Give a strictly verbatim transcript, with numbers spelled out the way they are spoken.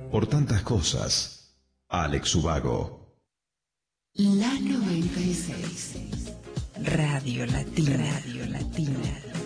Por tantas cosas, Alex Ubago. La noventa y seis. Radio Latina. Radio Latina.